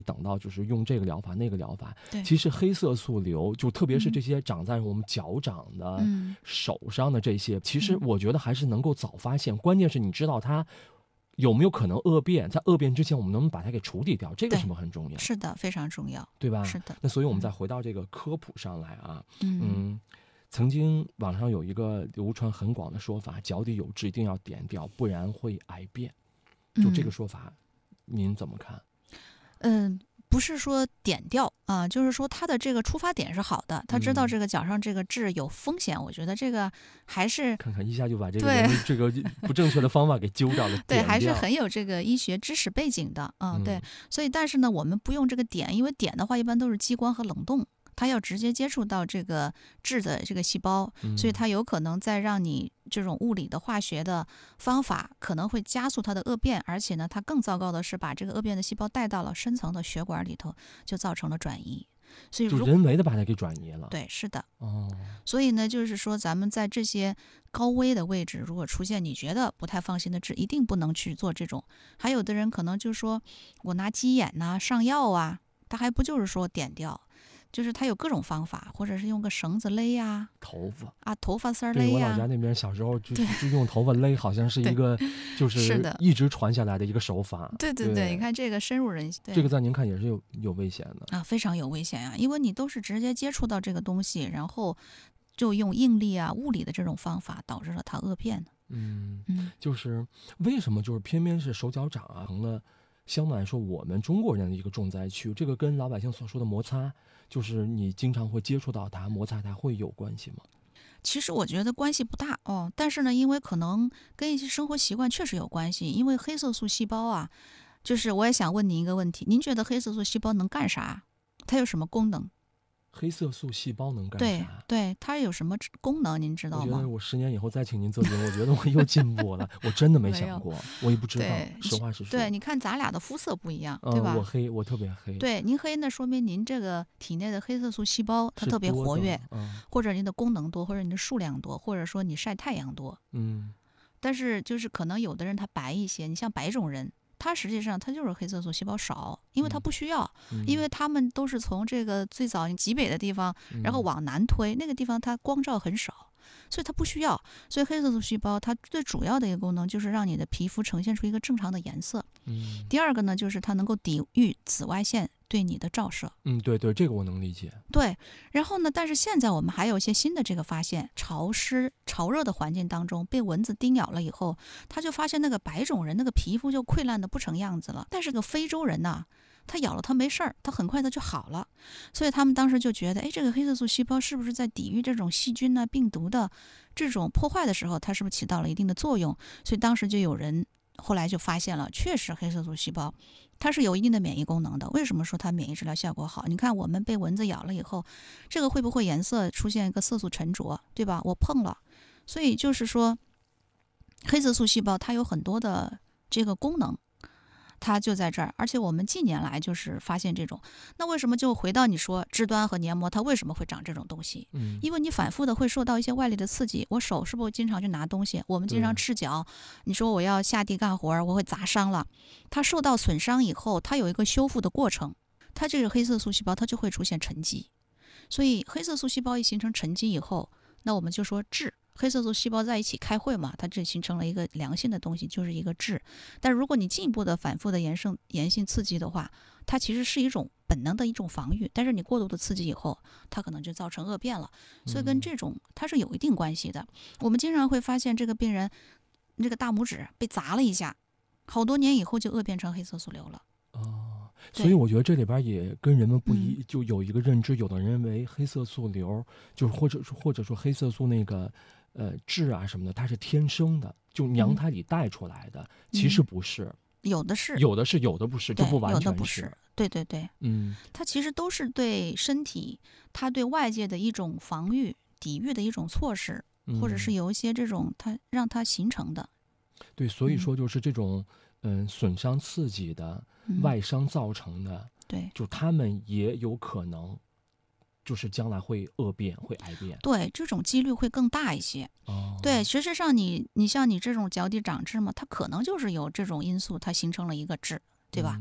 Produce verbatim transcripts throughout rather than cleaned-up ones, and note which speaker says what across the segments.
Speaker 1: 等到就是用这个疗法那个疗法，
Speaker 2: 对，
Speaker 1: 其实黑色素瘤就特别是这些长在我们脚掌的、
Speaker 2: 嗯、
Speaker 1: 手上的这些，其实我觉得还是能够早发现，关键是你知道它有没有可能恶变，在恶变之前我们能不能把它给处理掉，这个是不是很重要？
Speaker 2: 是的，非常重要，
Speaker 1: 对吧？
Speaker 2: 是的。
Speaker 1: 那所以我们再回到这个科普上来啊，
Speaker 2: 嗯。
Speaker 1: 嗯曾经网上有一个流传很广的说法，脚底有痣一定要点掉，不然会癌变。就这个说法，嗯、您怎么看？
Speaker 2: 嗯，不是说点掉啊、呃，就是说他的这个出发点是好的，他知道这个脚上这个痣有风险，嗯、我觉得这个还是
Speaker 1: 看看一下就把这个人这个不正确的方法给揪掉了，
Speaker 2: 对，还是很有这个医学知识背景的啊、嗯，对，所以但是呢，我们不用这个点，因为点的话一般都是激光和冷冻。它要直接接触到这个痣的这个细胞，所以它有可能在让你这种物理的化学的方法可能会加速它的恶变，而且呢，它更糟糕的是把这个恶变的细胞带到了深层的血管里头，就造成了转移。所以
Speaker 1: 就人为的把它给转移了。
Speaker 2: 对，是的。
Speaker 1: 哦，
Speaker 2: 所以呢，就是说咱们在这些高危的位置，如果出现你觉得不太放心的痣，一定不能去做这种。还有的人可能就说我拿鸡眼呐、啊、上药啊，他还不就是说点掉。就是他有各种方法，或者是用个绳子勒呀、啊，
Speaker 1: 头发
Speaker 2: 啊，头发丝勒呀。
Speaker 1: 对，我老家那边小时候就就用头发勒，好像是一个就是一直传下来的一个手法。
Speaker 2: 对对 对, 对，你看这个深入人心。
Speaker 1: 这个在您看也是有有危险的
Speaker 2: 啊，非常有危险啊，因为你都是直接接触到这个东西，然后就用应力啊、物理的这种方法导致了它恶变的。
Speaker 1: 嗯嗯，就是为什么就是偏偏是手脚掌啊成了相对来说我们中国人的一个重灾区，这个跟老百姓所说的摩擦，就是你经常会接触到它摩擦它会有关系吗？
Speaker 2: 其实我觉得关系不大哦，但是呢，因为可能跟一些生活习惯确实有关系。因为黑色素细胞啊，就是我也想问您一个问题，您觉得黑色素细胞能干啥？它有什么功能？
Speaker 1: 黑色素细胞能干
Speaker 2: 啥？对对，它有什么功能？您知道吗？
Speaker 1: 我觉得我十年以后再请您做节目，我觉得我又进步了。我真的没想过，我也不知道。实话实说。
Speaker 2: 对，你看咱俩的肤色不一样，
Speaker 1: 嗯、
Speaker 2: 对吧？
Speaker 1: 我黑，我特别黑。
Speaker 2: 对，您黑，那说明您这个体内的黑色素细胞它特别活跃，
Speaker 1: 嗯、
Speaker 2: 或者您的功能多，或者你的数量多，或者说你晒太阳多。
Speaker 1: 嗯。
Speaker 2: 但是就是可能有的人他白一些，你像白种人。它实际上它就是黑色素细胞少，因为它不需要，
Speaker 1: 嗯、
Speaker 2: 因为他们都是从这个最早极北的地方，然后往南推，那个地方它光照很少，所以它不需要。所以黑色素细胞它最主要的一个功能就是让你的皮肤呈现出一个正常的颜色。
Speaker 1: 嗯、
Speaker 2: 第二个呢，就是它能够抵御紫外线对你的照射。
Speaker 1: 嗯，对对，这个我能理解。
Speaker 2: 对，然后呢，但是现在我们还有一些新的这个发现，潮湿、潮热的环境当中被蚊子叮咬了以后，他就发现那个白种人那个皮肤就溃烂的不成样子了，但是个非洲人呐、啊，他咬了他没事儿，他很快的就好了。所以他们当时就觉得，哎，这个黑色素细胞是不是在抵御这种细菌啊、病毒的这种破坏的时候，它是不是起到了一定的作用？所以当时就有人后来就发现了，确实黑色素细胞它是有一定的免疫功能的。为什么说它免疫治疗效果好？你看我们被蚊子咬了以后，这个会不会颜色出现一个色素沉着，对吧？我碰了，所以就是说黑色素细胞它有很多的这个功能，它就在这儿。而且我们近年来就是发现这种，那为什么就回到你说肢端和黏膜它为什么会长这种东西？
Speaker 1: 嗯，
Speaker 2: 因为你反复的会受到一些外力的刺激。我手是不是经常去拿东西？我们经常赤脚，你说我要下地干活，我会砸伤了。它受到损伤以后，它有一个修复的过程，它这个黑色素细胞它就会出现沉积。所以黑色素细胞一形成沉积以后，那我们就说痣。黑色素细胞在一起开会嘛，它这形成了一个良性的东西，就是一个痣。但如果你进一步的反复的炎性炎性刺激的话，它其实是一种本能的一种防御，但是你过度的刺激以后，它可能就造成恶变了。所以跟这种它是有一定关系的。我们经常会发现这个病人这个大拇指被砸了一下，好多年以后就恶变成黑色素瘤了。
Speaker 1: 哦，所以我觉得这里边也跟人们不一，
Speaker 2: 嗯、
Speaker 1: 就有一个认知，有的人认为黑色素瘤就是或者或者说黑色素那个呃痣啊什么的，它是天生的，就娘胎里带出来的，嗯、其实不是，
Speaker 2: 有的是，
Speaker 1: 有的是，有的不是，就不完全是，
Speaker 2: 有的不是，对对对，
Speaker 1: 嗯，
Speaker 2: 它其实都是对身体，它对外界的一种防御、抵御的一种措施，
Speaker 1: 嗯、
Speaker 2: 或者是有一些这种它让它形成的。
Speaker 1: 对，所以说就是这种嗯损伤刺激的、
Speaker 2: 嗯、
Speaker 1: 外伤造成的，
Speaker 2: 对，
Speaker 1: 就他们也有可能。就是将来会恶变，会癌变，
Speaker 2: 对，这种几率会更大一些。
Speaker 1: 哦，
Speaker 2: 对，实际上你你像你这种脚底长痣嘛，它可能就是有这种因素，它形成了一个痣，对吧？
Speaker 1: 嗯、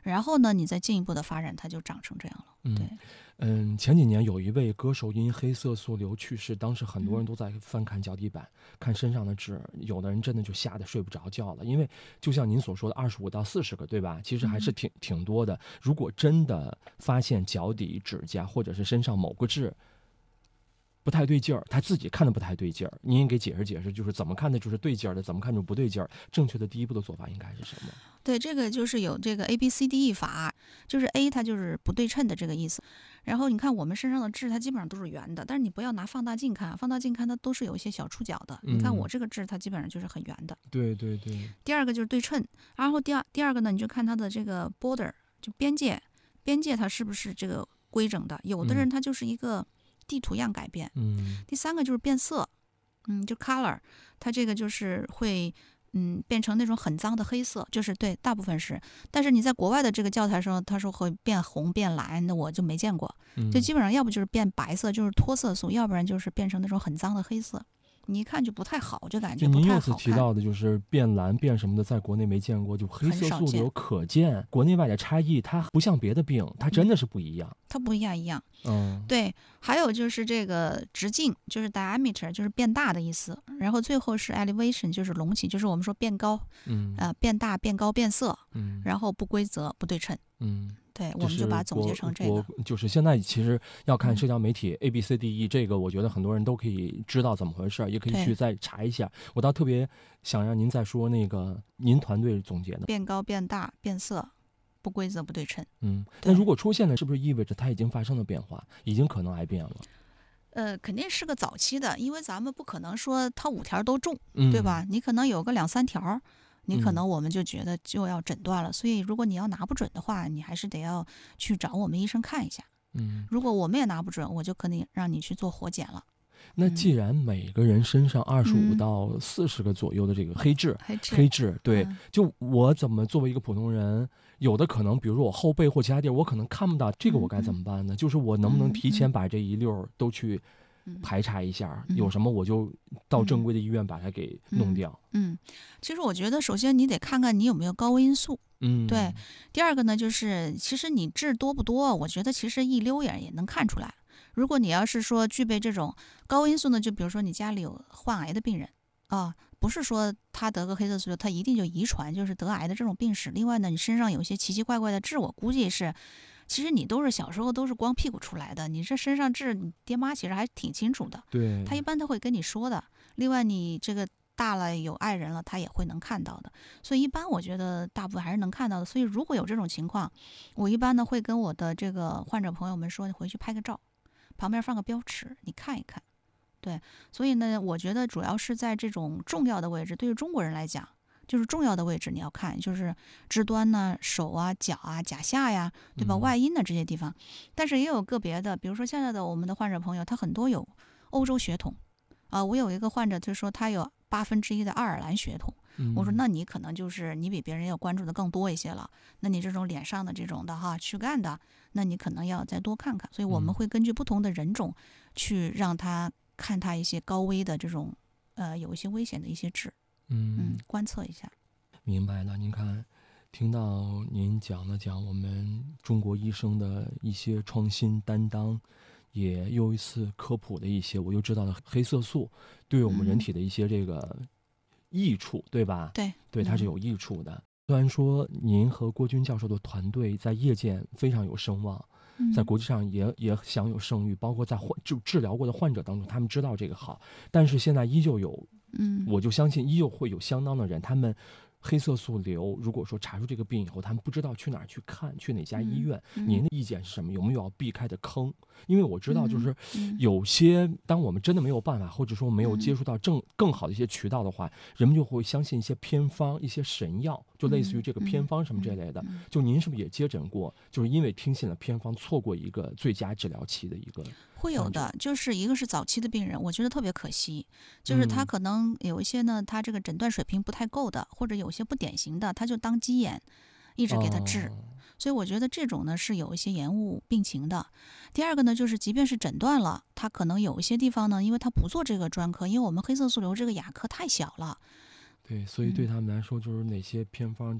Speaker 2: 然后呢，你再进一步的发展，它就长成这样了。
Speaker 1: 嗯
Speaker 2: 对，
Speaker 1: 嗯，前几年有一位歌手因黑色素瘤去世，当时很多人
Speaker 2: 嗯
Speaker 1: 都在翻看脚底板，看身上的痣，有的人真的就吓得睡不着觉了。因为就像您所说的，二十五到四十个，对吧？其实还是
Speaker 2: 嗯
Speaker 1: 挺挺多的。如果真的发现脚底、指甲或者是身上某个痣不太对劲儿，他自己看的不太对劲儿，您也给解释解释，就是怎么看的就是对劲儿的，怎么看就不对劲儿，正确的第一步的做法应该是什么？
Speaker 2: 对，这个就是有这个 A B C D E 法，就是 A 它就是不对称的这个意思。然后你看我们身上的痣，它基本上都是圆的，但是你不要拿放大镜看，放大镜看它都是有一些小触角的。你看我
Speaker 1: 嗯，
Speaker 2: 这个痣，它基本上就是很圆的。
Speaker 1: 对对对，
Speaker 2: 第二个就是对称，然后第二第二个呢，你就看它的这个 border，就边界，边界它是不是这个规整的？有的人
Speaker 1: 嗯
Speaker 2: 他就是一个地图样改变。
Speaker 1: 嗯
Speaker 2: 第三个就是变色，嗯，就 color，它这个就是会。嗯，变成那种很脏的黑色，就是对，大部分是。但是你在国外的这个教材上，他说会变红变蓝，那我就没见过。就
Speaker 1: 嗯。
Speaker 2: 基本上要不就是变白色，就是脱色素，要不然就是变成那种很脏的黑色。你一看就不太好，就感觉不
Speaker 1: 就您又次
Speaker 2: 太好看。
Speaker 1: 提到的，就是变蓝变什么的，在国内没见过，就黑色
Speaker 2: 很少见
Speaker 1: 素瘤可见，国内外的差异，它不像别的病，它真的是不一样。
Speaker 2: 它不一样一样。
Speaker 1: 嗯，
Speaker 2: 对，还有就是这个直径，就是 diameter，就是变大的意思。然后最后是 elevation，就是隆起，就是我们说变高，
Speaker 1: 嗯
Speaker 2: 呃，变大、变高、变色，
Speaker 1: 嗯
Speaker 2: 然后不规则、不对称。
Speaker 1: 嗯，
Speaker 2: 对，我们
Speaker 1: 这是
Speaker 2: 就把它总结
Speaker 1: 国
Speaker 2: 成这
Speaker 1: 国
Speaker 2: 个。
Speaker 1: 就是现在其实要看
Speaker 2: 嗯
Speaker 1: 社交媒体 A B C D E 这个，我觉得很多人都可以知道怎么回事儿，也可以
Speaker 2: 对
Speaker 1: 去再查一下。我倒特别想让您再说那个您团队总结的。
Speaker 2: 变高、变大、变色，不规则、不对称。
Speaker 1: 嗯，
Speaker 2: 对
Speaker 1: 那如果出现了，是不是意味着它已经发生了变化，已经可能癌变了？
Speaker 2: 呃，肯定是个早期的，因为咱们不可能说它五条都中，
Speaker 1: 嗯，
Speaker 2: 对吧？你可能有个两三条，你可
Speaker 1: 嗯
Speaker 2: 能我们就觉得就要诊断了。所以如果你要拿不准的话，你还是得要去找我们医生看一下。
Speaker 1: 嗯，
Speaker 2: 如果我们也拿不准，我就可能让你去做活检了。
Speaker 1: 那既然每个人身上二十五
Speaker 2: 嗯
Speaker 1: 到四十个左右的这个黑痣，
Speaker 2: 黑痣，
Speaker 1: 黑痣，对，
Speaker 2: 嗯
Speaker 1: 就我怎么作为一个普通人，有的可能，比如说我后背或其他地儿，我可能看不到，这个我该怎么办呢？就是我能不能
Speaker 2: 嗯
Speaker 1: 提前把这一溜儿都去
Speaker 2: 嗯
Speaker 1: 排查一下，
Speaker 2: 嗯
Speaker 1: 有什么我就到正规的医院把它给弄掉。
Speaker 2: 嗯，其实我觉得，首先你得看看你有没有高危因素。
Speaker 1: 嗯，
Speaker 2: 对，第二个呢，就是其实你痣多不多，我觉得其实一溜眼也能看出来。如果你要是说具备这种高危因素呢，就比如说你家里有患癌的病人啊，不是说他得个黑色素瘤，他一定就遗传就是得癌的这种病史。另外呢，你身上有一些奇奇怪怪的痣，我估计是，其实你都是小时候都是光屁股出来的，你这身上痣，你爹妈其实还挺清楚的。
Speaker 1: 对，
Speaker 2: 他一般都会跟你说的。另外，你这个大了有爱人了，他也会能看到的。所以一般我觉得大部分还是能看到的。所以如果有这种情况，我一般呢会跟我的这个患者朋友们说，你回去拍个照，旁边放个标尺，你看一看。对，所以呢，我觉得主要是在这种重要的位置，对于中国人来讲，就是重要的位置你要看，就是肢端呢、手啊、脚啊、甲下呀，对吧？
Speaker 1: 嗯
Speaker 2: 外阴的这些地方。但是也有个别的，比如说现在的我们的患者朋友，他很多有欧洲血统。啊、我有一个患者，就说他有八分之一的爱尔兰血统。我说，
Speaker 1: 嗯
Speaker 2: 那你可能就是你比别人要关注的更多一些了。那你这种脸上的这种的哈躯干的，那你可能要再多看看。所以我们
Speaker 1: 嗯
Speaker 2: 会根据不同的人种，去让他看他一些高危的这种，呃，有一些危险的一些痣，嗯
Speaker 1: 嗯，，
Speaker 2: 观测一下。
Speaker 1: 明白了。您看，听到您讲了讲我们中国医生的一些创新担当，也又一次科普了一些，我又知道了黑色素对我们人
Speaker 2: 嗯
Speaker 1: 体的一些这个益处，对吧？
Speaker 2: 对，
Speaker 1: 对，它是
Speaker 2: 嗯
Speaker 1: 有益处的。虽然说您和郭军教授的团队在业界非常有声望，在
Speaker 2: 嗯
Speaker 1: 国际上也也享有盛誉，包括在患就治疗过的患者当中，他们知道这个好，但是现在依旧有，
Speaker 2: 嗯，
Speaker 1: 我就相信依旧会有相当的人，他们黑色素瘤，如果说查出这个病以后，他们不知道去哪儿去看，去哪家医院，
Speaker 2: 嗯
Speaker 1: 您的意见是什么？有没有要避开的坑？因为我知道，就是
Speaker 2: 嗯
Speaker 1: 有些当我们真的没有办法，或者说没有
Speaker 2: 嗯
Speaker 1: 接触到正更好的一些渠道的话，人们就会相信一些偏方、一些神药，就类似于这个偏方什么这类的。
Speaker 2: 嗯
Speaker 1: 就您是不是也接诊过？就是因为听信了偏方，错过一个最佳治疗期的一个？
Speaker 2: 会有的，就是一个是早期的病人，我觉得特别可惜，就是他
Speaker 1: 嗯
Speaker 2: 可能有一些呢，他这个诊断水平不太够的，或者有些不典型的，他就当鸡眼，一直给他治。
Speaker 1: 哦
Speaker 2: 所以我觉得这种呢是有一些延误病情的。第二个呢，就是即便是诊断了，他可能有一些地方呢，因为他不做这个专科，因为我们黑色素瘤这个亚科太小了。
Speaker 1: 对，所以对他们来说，就是哪些偏方就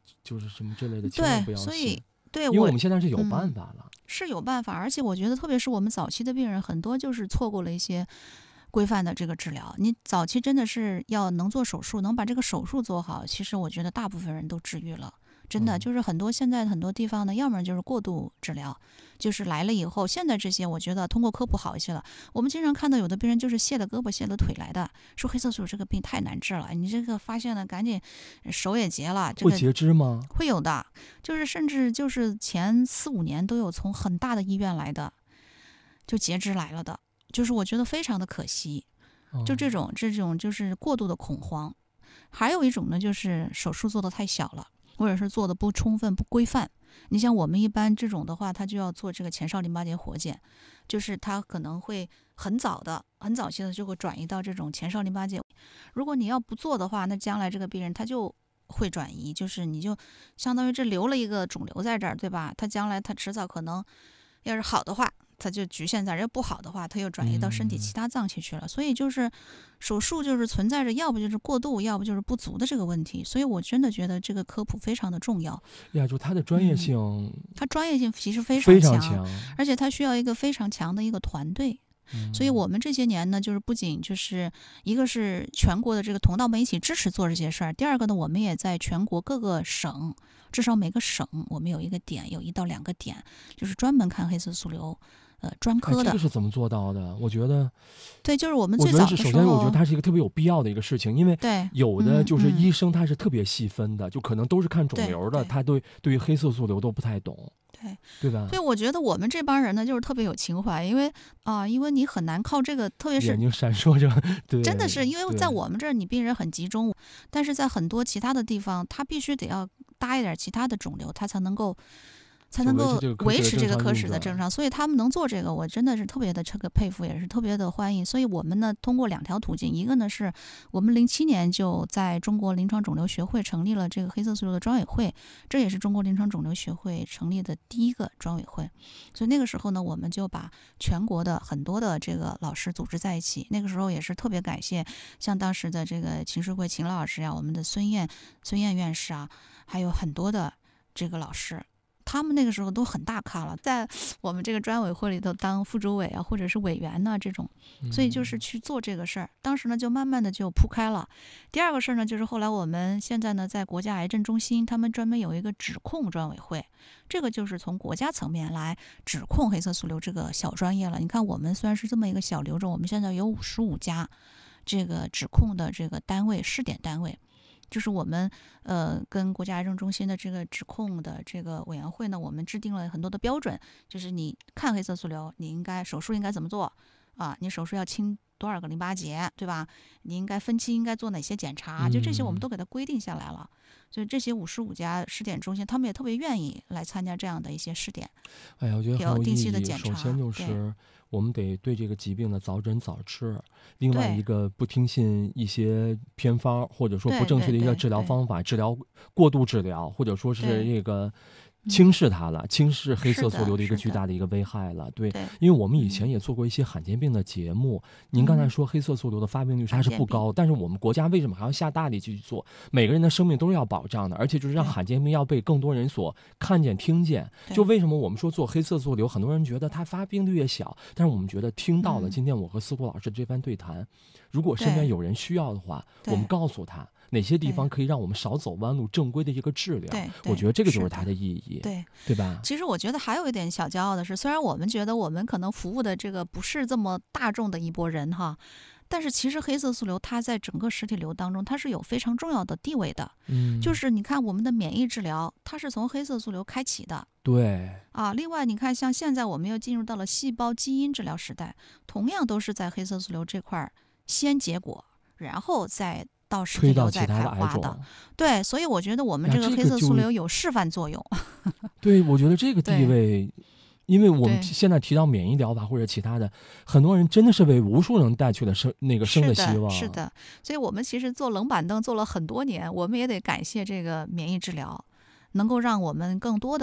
Speaker 1: 就是什么之类的，千万不
Speaker 2: 对，
Speaker 1: 要信。
Speaker 2: 所以对
Speaker 1: 因为
Speaker 2: 我
Speaker 1: 我们现在是有办
Speaker 2: 嗯
Speaker 1: 法了。
Speaker 2: 是有办法，而且我觉得特别是我们早期的病人，很多就是错过了一些规范的这个治疗。你早期真的是要能做手术，能把这个手术做好，其实我觉得大部分人都治愈了。真的
Speaker 1: 嗯，
Speaker 2: 就是很多现在很多地方呢，要么就是过度治疗，就是来了以后，现在这些我觉得通过科普好一些了。我们经常看到有的病人就是卸了胳膊卸了腿来的，说黑色素瘤这个病太难治了，你这个发现了赶紧手也截了，这个
Speaker 1: 会截肢吗？
Speaker 2: 会有的，就是甚至就是前四五年都有从很大的医院来的，就截肢来了的，就是我觉得非常的可惜。就这
Speaker 1: 哦，
Speaker 2: 种这种就是过度的恐慌。还有一种呢，就是手术做的太小了，或者是做的不充分、不规范。你像我们一般这种的话，他就要做这个前哨淋巴结活检，就是他可能会很早的、很早期的就会转移到这种前哨淋巴结。如果你要不做的话，那将来这个病人他就会转移，就是你就相当于这留了一个肿瘤在这儿，对吧？他将来他迟早可能要是好的话，它就局限在；要不好的话，它又转移到身体其
Speaker 1: 嗯，
Speaker 2: 他脏器去了。所以就是手术就是存在着要不就是过度，要不就是不足的这个问题。所以我真的觉得这个科普非常的重要。
Speaker 1: 呀，就它的专业
Speaker 2: 嗯，
Speaker 1: 性
Speaker 2: 它专业性其实非
Speaker 1: 非
Speaker 2: 常强，
Speaker 1: 常强。
Speaker 2: 而且它需要一个非常强的一个团队。所以
Speaker 1: 嗯，
Speaker 2: 我们这些年呢，就是不仅就是一个是全国的这个同道们一起支持做这些事儿，第二个呢，我们也在全国各个省，至少每个省我们有一个点，有一到两个点，就是专门看黑色素瘤，呃，专
Speaker 1: 哎，这个
Speaker 2: 科的。
Speaker 1: 是怎么做到的？我觉得，
Speaker 2: 对，就是我们
Speaker 1: 我觉得是
Speaker 2: 最早的
Speaker 1: 首先我觉得
Speaker 2: 时候，
Speaker 1: 它是一个特别有必要的一个事情，因为
Speaker 2: 对，
Speaker 1: 有的就是
Speaker 2: 嗯嗯，
Speaker 1: 医生他是特别细分的，就可能都是看肿
Speaker 2: 对
Speaker 1: 瘤的，
Speaker 2: 对
Speaker 1: 他对对于黑色素瘤都不太懂，
Speaker 2: 对。
Speaker 1: 对吧？
Speaker 2: 所以我觉得我们这帮人呢，就是特别有情怀，因为啊、因为你很难靠这个，特别是
Speaker 1: 眼睛闪烁着，
Speaker 2: 真的
Speaker 1: 对
Speaker 2: 是因为在
Speaker 1: 对，
Speaker 2: 我们这儿，你病人很集中，但是在很多其他的地方，他必须得要搭一点其他的肿瘤，他才能够才能够
Speaker 1: 就维持这个科室的正
Speaker 2: 维持这个科
Speaker 1: 常运转。
Speaker 2: 室的正常。所以他们能做这个，我真的是特别的这个佩服，也是特别的欢迎。所以我们呢，通过两条途径，一个呢是我们零七年就在中国临床肿瘤学会成立了这个黑色素瘤的专委会，这也是中国临床肿瘤学会成立的第一个专委会。所以那个时候呢，我们就把全国的很多的这个老师组织在一起。那个时候也是特别感谢，像当时的这个秦世慧秦老师呀，我们的孙燕孙燕院士啊，还有很多的这个老师。他们那个时候都很大咖了，在我们这个专委会里头当副主委啊，或者是委员呢、这种，所以就是
Speaker 1: 嗯，
Speaker 2: 去做这个事儿。当时呢，就慢慢的就铺开了。第二个事儿呢，就是后来我们现在呢，在国家癌症中心，他们专门有一个指控专委会，这个就是从国家层面来指控黑色素瘤这个小专业了。你看，我们虽然是这么一个小瘤种，我们现在有五十五家这个指控的这个单位试点单位。就是我们呃跟国家癌症中心的这个指控的这个委员会呢，我们制定了很多的标准，就是你看黑色素瘤，你应该手术应该怎么做啊？你手术要清多少个淋巴结，对吧？你应该分期应该做哪些检查？就这些我们
Speaker 1: 嗯，
Speaker 2: 都给它规定下来了。所以这些五十五家试点中心，他们也特别愿意来参加这样的一些试点，
Speaker 1: 哎呀，我觉得很有意
Speaker 2: 有定期的
Speaker 1: 义。首先
Speaker 2: 检查。对
Speaker 1: 就是我们得对这个疾病的早诊早治，另外一
Speaker 2: 对
Speaker 1: 个不听信一些偏方，或者说不
Speaker 2: 对对
Speaker 1: 正确的一个治疗
Speaker 2: 对对
Speaker 1: 方法，治疗过度治疗，或者说是
Speaker 2: 对，
Speaker 1: 这个
Speaker 2: 嗯，
Speaker 1: 轻视它了，轻视黑
Speaker 2: 是的，
Speaker 1: 色素瘤的一个
Speaker 2: 是的，
Speaker 1: 巨大的一个危害了。对，
Speaker 2: 对，
Speaker 1: 因为我们以前
Speaker 2: 嗯
Speaker 1: 也做过一些罕见病的节目，您刚才
Speaker 2: 嗯，
Speaker 1: 说黑色素瘤的发病率它是
Speaker 2: 罕见病，
Speaker 1: 不高，但是我们国家为什么还要下大力气去做？每个人的生命都是要保障的，而且就是让
Speaker 2: 对
Speaker 1: 罕见病要被更多人所看见、听见。就
Speaker 2: 对，
Speaker 1: 为什么我们说做黑色素瘤，很多人觉得它发病率也小，但是我们觉得听到了
Speaker 2: 嗯
Speaker 1: 今天我和司徒老师这番对谈，如果身边
Speaker 2: 对
Speaker 1: 有人需要的话，我们
Speaker 2: 对
Speaker 1: 告诉他哪些地
Speaker 2: 对
Speaker 1: 方可以让我们少走弯路，正规的一个治疗，
Speaker 2: 对对，
Speaker 1: 我觉得这个就是
Speaker 2: 是的，
Speaker 1: 它的意义，
Speaker 2: 对。
Speaker 1: 对吧？
Speaker 2: 其实我觉得还有一点小骄傲的是，虽然我们觉得我们可能服务的这个不是这么大众的一拨人哈，但是其实黑色素瘤它在整个实体瘤当中它是有非常重要的地位的。就
Speaker 1: 嗯，
Speaker 2: 是你看我们的免疫治疗，它是从黑色素瘤开启的
Speaker 1: 对，
Speaker 2: 啊。另外，你看像现在我们又进入到了细胞基因治疗时代，同样都是在黑色素瘤这块儿先结果，然后再到实体
Speaker 1: 推到
Speaker 2: 瘤再
Speaker 1: 其他的癌
Speaker 2: 开花的。
Speaker 1: 种。
Speaker 2: 对，所以我觉得我们
Speaker 1: 呀，
Speaker 2: 这个黑色素
Speaker 1: 这个就
Speaker 2: 瘤有示范作用。
Speaker 1: 对，我觉得这个地
Speaker 2: 对
Speaker 1: 位，因为我们
Speaker 2: 对。
Speaker 1: 现在提到免疫疗法或者其他的，很多人真的是为无数人带去了生那个生的希
Speaker 2: 是的，是
Speaker 1: 望。
Speaker 2: 的，所以我们其实坐冷板凳坐了很多年，我们也得感谢这个免疫治疗，能够让我们更多的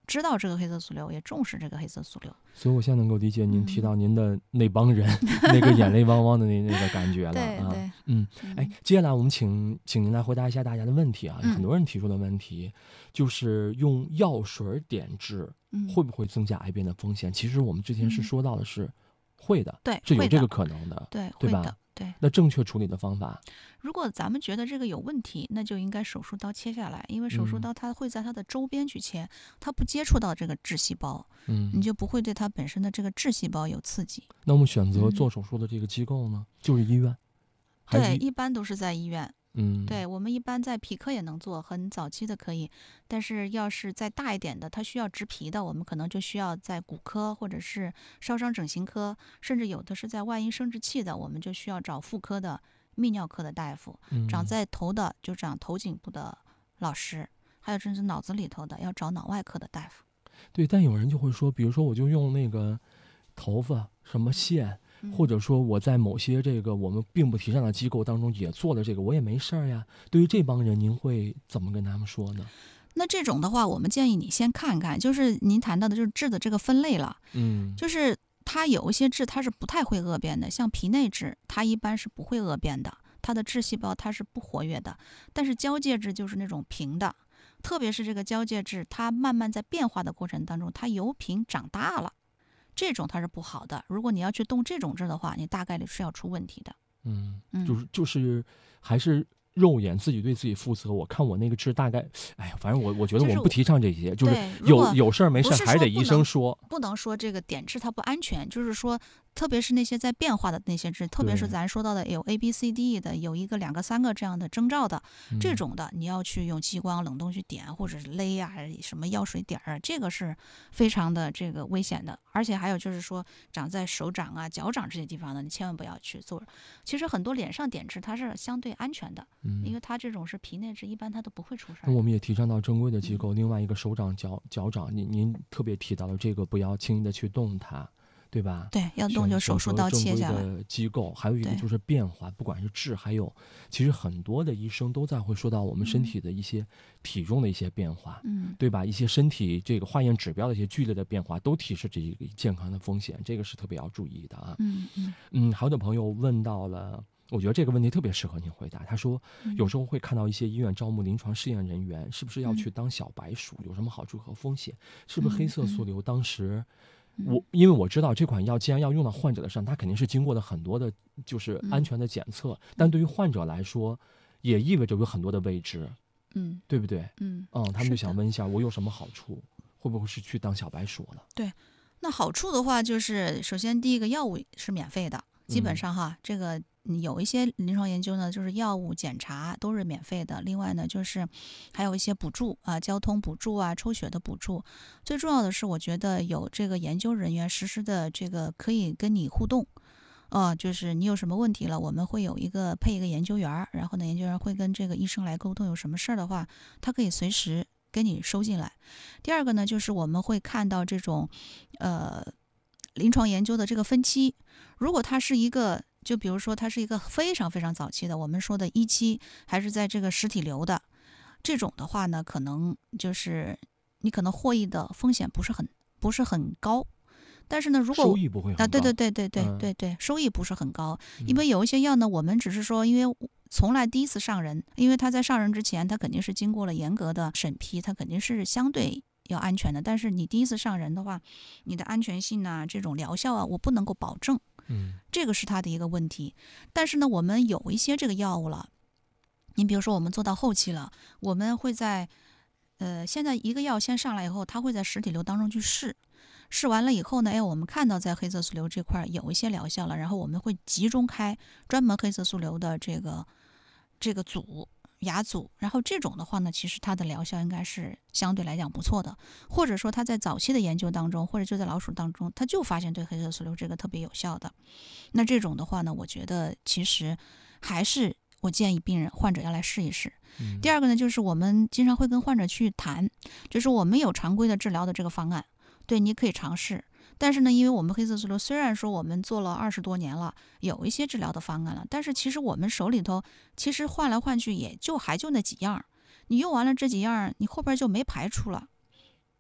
Speaker 2: 知道这个黑色素瘤，也重视这个黑色素瘤。
Speaker 1: 所以我现在能够理解您提到您的那帮人、嗯、那个眼泪汪汪的那那个感觉了
Speaker 2: 对
Speaker 1: 啊。
Speaker 2: 对，
Speaker 1: 嗯，哎，接下来我们请请您来回答一下大家的问题啊。有很多人提出的问题，嗯、就是用药水点痣会不会增加癌变的风险？嗯、其实我们之前是说到的是会的，
Speaker 2: 对，
Speaker 1: 是有这个可能的，
Speaker 2: 对，
Speaker 1: 对吧？
Speaker 2: 会的。对，
Speaker 1: 那正确处理的方法，
Speaker 2: 如果咱们觉得这个有问题，那就应该手术刀切下来，因为手术刀它会在它的周边去切，嗯、它不接触到这个致细胞，嗯，你就不会对它本身的这个致细胞有刺激。
Speaker 1: 那我们选择做手术的这个机构呢，嗯、就是医院，
Speaker 2: 对，一般都是在医院。
Speaker 1: 嗯，
Speaker 2: 对，我们一般在皮科也能做，很早期的可以，但是要是再大一点的，它需要植皮的，我们可能就需要在骨科或者是烧伤整形科，甚至有的是在外阴生殖器的，我们就需要找妇科的、泌尿科的大夫。
Speaker 1: 嗯、
Speaker 2: 长在头的就长头颈部的老师，还有甚至脑子里头的要找脑外科的大夫。
Speaker 1: 对，但有人就会说，比如说我就用那个头发什么线。或者说我在某些这个我们并不提倡的机构当中也做了这个，我也没事儿呀。对于这帮人，您会怎么跟他们说呢？
Speaker 2: 那这种的话，我们建议你先看看，就是您谈到的就是痣的这个分类了。
Speaker 1: 嗯，
Speaker 2: 就是它有一些痣它是不太会恶变的，像皮内痣，它一般是不会恶变的，它的致细胞它是不活跃的。但是交界痣就是那种平的，特别是这个交界痣，它慢慢在变化的过程当中，它由平长大了。这种它是不好的，如果你要去动这种痣的话，你大概率是要出问题的。
Speaker 1: 嗯，就是就是还是肉眼自己对自己负责。我看我那个痣大概，哎呀，反正我我觉得我们不提倡这些，就是有有事儿没事还是得医生说，
Speaker 2: 不能说这个点痣它不安全，就是说。特别是那些在变化的那些痣，特别是咱说到的有 A B C D 的，有一个两个三个这样的征兆的，
Speaker 1: 嗯、
Speaker 2: 这种的你要去用激光冷冻去点，或者是勒啊，什么药水点啊，这个是非常的这个危险的。而且还有就是说，长在手掌啊、脚掌这些地方的，你千万不要去做。其实很多脸上点痣它是相对安全的，
Speaker 1: 嗯、
Speaker 2: 因为它这种是皮内痣，一般它都不会出事。
Speaker 1: 那我们也提倡到正规的机构，嗯、另外一个手掌、脚脚掌，您您特别提到了这个，不要轻易的去动它。对吧？
Speaker 2: 对，要动就手术刀切下来。
Speaker 1: 的机构还有一个就是变化，不管是痣，还有其实很多的医生都在会说到我们身体的一些体重的一些变化，
Speaker 2: 嗯，
Speaker 1: 对吧？一些身体这个化验指标的一些剧烈的变化，都提示这一个健康的风险，这个是特别要注意的啊。
Speaker 2: 嗯嗯
Speaker 1: 嗯，还有的朋友问到了。我觉得这个问题特别适合您回答。他说，有时候会看到一些医院招募临床试验人员，是不是要去当小白鼠？有什么好处和风险？是不是黑色素瘤当时？我因为我知道这款药既然要用到患者的上，它肯定是经过了很多的，就是安全的检测。嗯、但对于患者来说，也意味着有很多的未知，
Speaker 2: 嗯，
Speaker 1: 对不对？
Speaker 2: 嗯，
Speaker 1: 嗯，他们就想问一下，我有什么好处？会不会是去当小白鼠了？
Speaker 2: 对，那好处的话，就是首先第一个药物是免费的，基本上哈，
Speaker 1: 嗯、
Speaker 2: 这个有一些临床研究呢，就是药物检查都是免费的。另外呢，就是还有一些补助啊，交通补助啊，抽血的补助。最重要的是，我觉得有这个研究人员实时的这个可以跟你互动，啊、呃，就是你有什么问题了，我们会有一个配一个研究员，然后呢，研究员会跟这个医生来沟通，有什么事儿的话，他可以随时跟你收进来。第二个呢，就是我们会看到这种，呃，临床研究的这个分期，如果它是一个。就比如说，它是一个非常非常早期的，我们说的一期，还是在这个实体瘤的这种的话呢，可能就是你可能获益的风险不是很不是很高。但是呢，如果
Speaker 1: 收益不会很高
Speaker 2: 啊，对对对对对对对，嗯、收益不是很高，因为有一些药呢，我们只是说，因为从来第一次上人，因为它在上人之前，它肯定是经过了严格的审批，它肯定是相对要安全的。但是你第一次上人的话，你的安全性啊，这种疗效啊，我不能够保证。
Speaker 1: 嗯，
Speaker 2: 这个是它的一个问题。但是呢，我们有一些这个药物了，你比如说我们做到后期了，我们会在呃，现在一个药先上来以后，它会在实体瘤当中去试，试完了以后呢，哎，我们看到在黑色素瘤这块有一些疗效了，然后我们会集中开专门黑色素瘤的这个这个组。牙组，然后这种的话呢，其实它的疗效应该是相对来讲不错的，或者说它在早期的研究当中，或者就在老鼠当中，它就发现对黑色素瘤这个特别有效的。那这种的话呢，我觉得其实还是我建议病人患者要来试一试。
Speaker 1: 嗯、
Speaker 2: 第二个呢，就是我们经常会跟患者去谈，就是我们有常规的治疗的这个方案，对，你可以尝试。但是呢，因为我们黑色素瘤虽然说我们做了二十多年了，有一些治疗的方案了，但是其实我们手里头其实换来换去也就还就那几样，你用完了这几样，你后边就没排除了。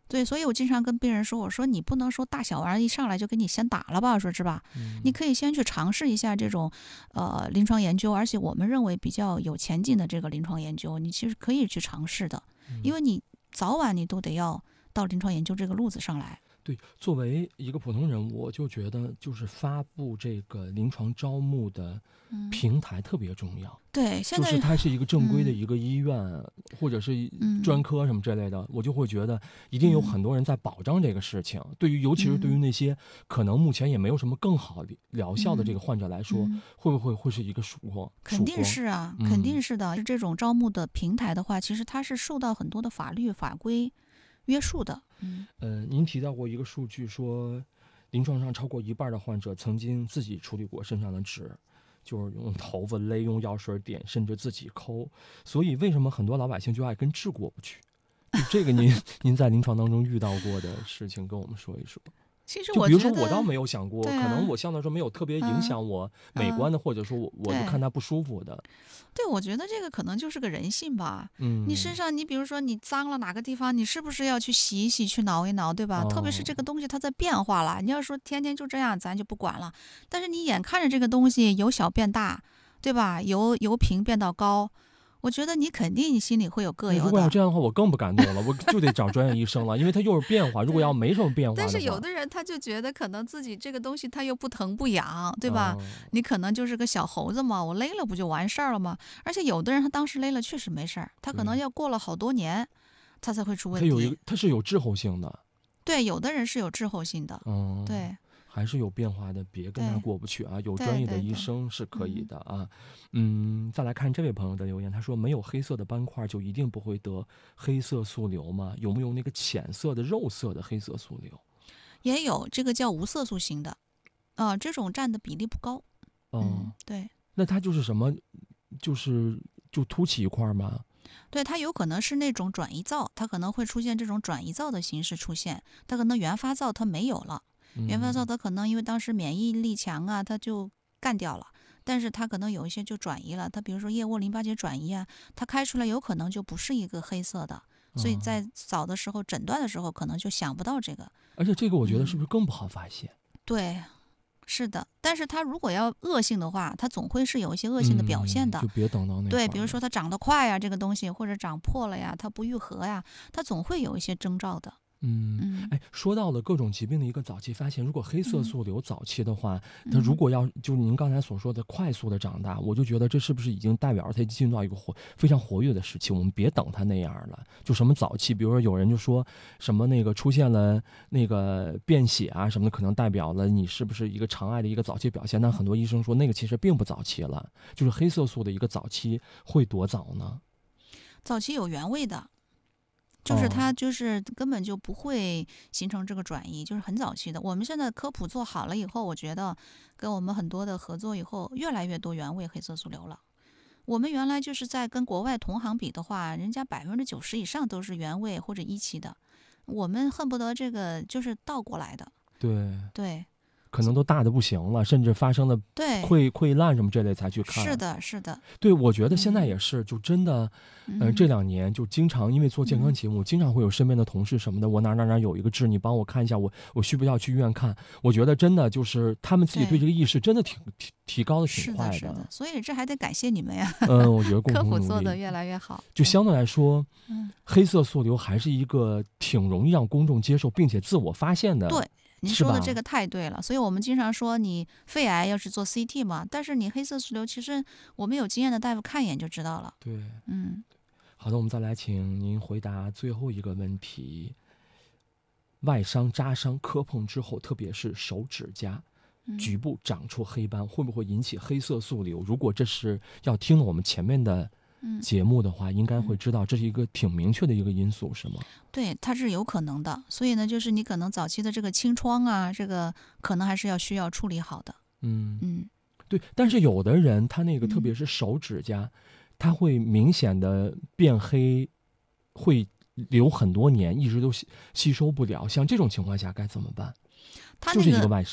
Speaker 2: 对，所以我经常跟病人说，我说你不能说大小丸一上来就给你先打了吧，说是吧？
Speaker 1: 嗯
Speaker 2: 你可以先去尝试一下这种呃临床研究，而且我们认为比较有前景的这个临床研究，你其实可以去尝试的，因为你早晚你都得要到临床研究这个路子上来。
Speaker 1: 对，作为一个普通人，我就觉得就是发布这个临床招募的
Speaker 2: 嗯，
Speaker 1: 平台特别重要。
Speaker 2: 对，现在
Speaker 1: 就是它是一个正规的
Speaker 2: 嗯
Speaker 1: 一个医院、或者是
Speaker 2: 嗯
Speaker 1: 专科什么之类的，我就会觉得一定有很多人在保障这个事情。对于尤其是对于那些可能目前也没有什么更好的疗效的这个患者来说，
Speaker 2: 嗯
Speaker 1: 会不会会是一个曙光？
Speaker 2: 肯定是啊，
Speaker 1: 嗯
Speaker 2: 肯定是的。这种招募的平台的话，其实它是受到很多的法律法规约束的。嗯
Speaker 1: 呃，您提到过一个数据说，临床上超过一半的患者曾经自己处理过身上的痣。就是用头发勒，用药水点，甚至自己抠。所以为什么很多老百姓就爱跟痣过不去？就这个您您在临床当中遇到过的事情，跟我们说一说。
Speaker 2: 其实
Speaker 1: 就比如说，
Speaker 2: 我觉得
Speaker 1: 我倒没有想过，
Speaker 2: 对啊
Speaker 1: 可能我相对来说没有特别影响我美观的，或者说我我就
Speaker 2: 对
Speaker 1: 看它不舒服的。
Speaker 2: 对，我觉得这个可能就是个人性吧。
Speaker 1: 嗯，
Speaker 2: 你身上，你比如说你脏了哪个地方，你是不是要去洗一洗，去挠一挠，对吧？特别是这个
Speaker 1: 哦
Speaker 2: 东西它在变化了，你要说天天就这样，咱就不管了。但是你眼看着这个东西由小变大，对吧？由由平变到高，我觉得你肯定心里会有膈
Speaker 1: 那
Speaker 2: 应的。
Speaker 1: 如果要这样的话，我更不敢动了，我就得找专业医生了，因为它又是变化。如果要没什么变化的话，
Speaker 2: 但是有的人他就觉得可能自己这个东西他又不疼不痒，对吧？
Speaker 1: 哦
Speaker 2: 你可能就是个小猴子嘛，我勒了不就完事儿了吗？而且有的人他当时勒了确实没事儿，他可能
Speaker 1: 对
Speaker 2: 要过了好多年，他才会出问题。
Speaker 1: 它有一个，它是有滞后性的。
Speaker 2: 对，有的人是有滞后性的。
Speaker 1: 嗯，
Speaker 2: 对，
Speaker 1: 还是有变化的，别跟他
Speaker 2: 对
Speaker 1: 过不去啊！有
Speaker 2: 对
Speaker 1: 专业的
Speaker 2: 对对
Speaker 1: 医生是可以
Speaker 2: 嗯
Speaker 1: 的啊。嗯，再来看这位朋友的留言，他说没有黑色的斑块就一定不会得黑色素瘤吗？有没有那个浅色的肉色的黑色素瘤？
Speaker 2: 也有这个叫无色素型的，啊、这种占的比例不高。
Speaker 1: 嗯，
Speaker 2: 嗯，对。
Speaker 1: 那它就是什么？就是就凸起一块吗？
Speaker 2: 对，它有可能是那种转移灶，它可能会出现这种转移灶的形式出现，它可能原发灶它没有了，原发灶
Speaker 1: 嗯
Speaker 2: 它可能因为当时免疫力强啊，它就干掉了，但是它可能有一些就转移了，它比如说腋窝淋巴结转移啊，它开出来有可能就不是一个黑色的，所以
Speaker 1: 哦
Speaker 2: 在早的时候诊断的时候可能就想不到这个。
Speaker 1: 而且这个我觉得是
Speaker 2: 嗯
Speaker 1: 不是更不好发现？
Speaker 2: 对，是的，但是它如果要恶性的话，它总会是有一些恶性的表现的。
Speaker 1: 嗯就别等到那
Speaker 2: 对，
Speaker 1: 块儿了
Speaker 2: 比如说它长得快呀，这个东西或者长破了呀，它不愈合呀，它总会有一些征兆的。
Speaker 1: 嗯，
Speaker 2: 嗯
Speaker 1: 哎，说到了各种疾病的一个早期发现，如果黑色
Speaker 2: 嗯
Speaker 1: 素瘤早期的话，它如
Speaker 2: 嗯
Speaker 1: 果要就您刚才所说的快速的长大，我就觉得这是不是已经代表着它进入到一个活非常活跃的时期？我们别等它那样了。就什么早期，比如说有人就说什么那个出现了那个便血啊什么的，可能代表了你是不是一个肠癌的一个早期表现？但很多医生说那个其实并不早期了，就是黑色素的一个早期会多早呢？
Speaker 2: 早期有原位的，就是它
Speaker 1: 哦
Speaker 2: 就是根本就不会形成这个转移，就是很早期的。我们现在科普做好了以后，我觉得跟我们很多的合作以后，越来越多原位黑色素瘤了。我们原来就是在跟国外同行比的话，人家百分之九十以上都是原位或者一期的，我们恨不得这个就是倒过来的。
Speaker 1: 对，
Speaker 2: 对
Speaker 1: 可能都大的不行了，甚至发生了
Speaker 2: 对，
Speaker 1: 溃溃烂什么这类才去看。
Speaker 2: 是的，是的。
Speaker 1: 对，我觉得现在
Speaker 2: 嗯
Speaker 1: 也是，就真的，嗯、
Speaker 2: 嗯
Speaker 1: 这两年就经常因为做健康
Speaker 2: 嗯
Speaker 1: 节目，经常会有身边的同事什么的，我哪哪哪有一个痣，你帮我看一下，我我需不需要去医院看？我觉得真的就是他们自己对
Speaker 2: 对
Speaker 1: 这个意识真的挺提提高的
Speaker 2: 是的，
Speaker 1: 挺快
Speaker 2: 是的，所以这还得感谢你们呀，
Speaker 1: 嗯，我觉得共
Speaker 2: 科
Speaker 1: 同努力。
Speaker 2: 普做得越来越好。对
Speaker 1: 就相对来说，
Speaker 2: 嗯，
Speaker 1: 黑色素瘤还是一个挺容易让公众接受并且自我发现的。
Speaker 2: 对您
Speaker 1: 是吧
Speaker 2: 说的这个太对了，所以我们经常说你肺癌要是做 C T 嘛，但是你黑色素瘤，其实我们有经验的大夫看一眼就知道了。
Speaker 1: 对，
Speaker 2: 嗯，
Speaker 1: 好的，我们再来请您回答最后一个问题：外伤、扎伤、磕碰之后，特别是手指甲
Speaker 2: 嗯
Speaker 1: 局部长出黑斑，会不会引起黑色素瘤？如果这是要听了我们前面的
Speaker 2: 嗯
Speaker 1: 节目的话，应该会知道这是一个挺明确的一个因素，是吗？
Speaker 2: 对，它是有可能的。所以呢，就是你可能早期的这个清创啊，这个可能还是要需要处理好的。
Speaker 1: 嗯，
Speaker 2: 嗯，
Speaker 1: 对。但是有的人他那个
Speaker 2: 嗯
Speaker 1: 特别是手指甲，他会明显的变黑，会留很多年，一直都吸吸收不了。像这种情况下该怎么办？
Speaker 2: 它那
Speaker 1: 就是一个
Speaker 2: 个
Speaker 1: 外伤。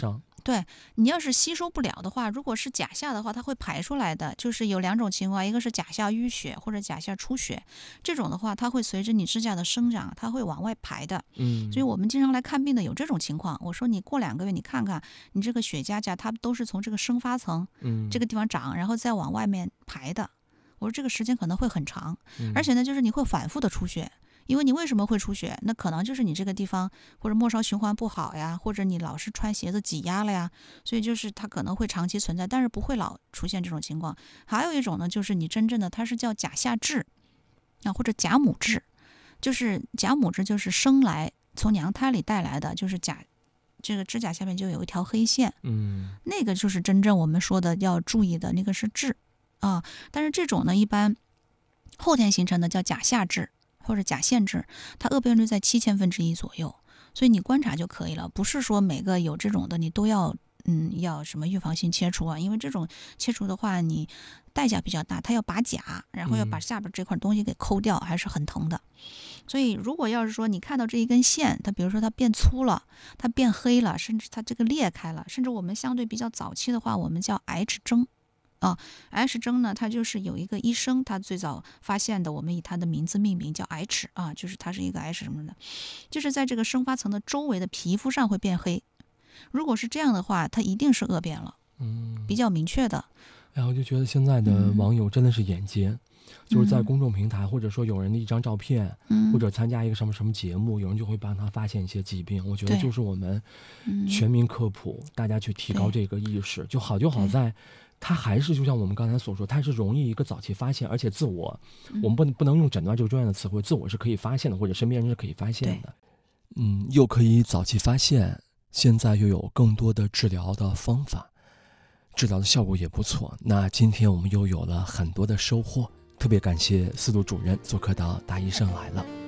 Speaker 2: 对，你要是吸收不了的话，如果是假下的话，它会排出来的。就是有两种情况，一个是假下淤血或者假下出血，这种的话，它会随着你指甲的生长，它会往外排的。
Speaker 1: 嗯，
Speaker 2: 所以我们经常来看病的有这种情况。我说你过两个月你看看，你这个血痂痂它都是从这个生发层
Speaker 1: 嗯
Speaker 2: 这个地方长，然后再往外面排的。我说这个时间可能会很长，
Speaker 1: 嗯
Speaker 2: 而且呢，就是你会反复的出血。因为你为什么会出血？那可能就是你这个地方或者末梢循环不好呀，或者你老是穿鞋子挤压了呀，所以就是它可能会长期存在，但是不会老出现这种情况。还有一种呢，就是你真正的它是叫假下痣啊，或者假母痣，就是假母痣就是生来从娘胎里带来的，就是假这个指甲下面就有一条黑线，
Speaker 1: 嗯
Speaker 2: 那个就是真正我们说的要注意的那个是痣啊。但是这种呢，一般后天形成的叫假下痣或者假线痣，它恶变率在七千分之一左右，所以你观察就可以了，不是说每个有这种的你都要嗯要什么预防性切除啊，因为这种切除的话你代价比较大，它要拔甲，然后要把下边这块东西给抠掉，还是很疼的。所以如果要是说你看到这一根线，它比如说它变粗了，它变黑了，甚至它这个裂开了，甚至我们相对比较早期的话，我们叫 H 征。啊 ，H 征呢，它就是有一个医生，他最早发现的，我们以他的名字命名，叫 H 啊，就是它是一个 H 什么的，就是在这个生发层的周围的皮肤上会变黑。如果是这样的话，它一定是恶变了，
Speaker 1: 嗯，
Speaker 2: 比较明确的。
Speaker 1: 然后就觉得现在的网友真的是眼尖，
Speaker 2: 嗯、
Speaker 1: 就是在公众平台，或者说有人的一张照片，
Speaker 2: 嗯、
Speaker 1: 或者参加一个什么什么节目，有人就会帮他发现一些疾病。我觉得就是我们
Speaker 2: 嗯
Speaker 1: 全民科普，大家去提高这个意识，就好就好在。它还是就像我们刚才所说，它是容易一个早期发现，而且自我，
Speaker 2: 嗯、
Speaker 1: 我们不能不能用诊断这个专业的词汇，自我是可以发现的，或者身边人是可以发现的。嗯，又可以早期发现，现在又有更多的治疗的方法，治疗的效果也不错。那今天我们又有了很多的收获，特别感谢司徒主任做客到大医生来了。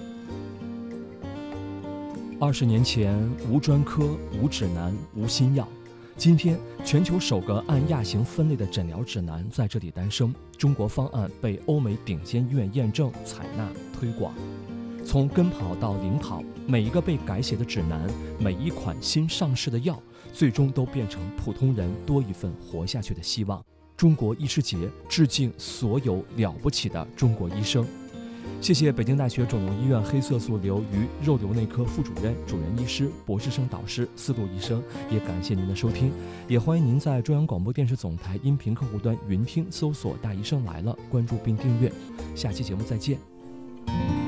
Speaker 1: 二十年前，无专科、无指南、无新药。今天，全球首个按亚型分类的诊疗指南在这里诞生，中国方案被欧美顶尖医院验证、采纳、推广。从跟跑到领跑，每一个被改写的指南，每一款新上市的药，最终都变成普通人多一份活下去的希望。中国医师节致敬所有了不起的中国医生。谢谢北京大学肿瘤医院黑色素瘤与肉瘤内科副主任、主任医师、博士生导师司徒医生，也感谢您的收听，也欢迎您在中央广播电视总台音频客户端云听搜索“大医生来了”，关注并订阅。下期节目再见。